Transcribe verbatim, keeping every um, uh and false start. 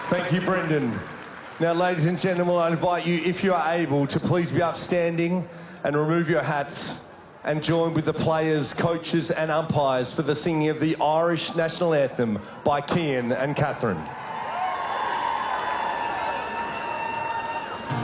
Thank you, Brendan. Now, ladies and gentlemen, I invite you, if you are able, to please be upstanding and remove your hats and join with the players, coaches and umpires for the singing of the Irish National Anthem by Cian and Catherine.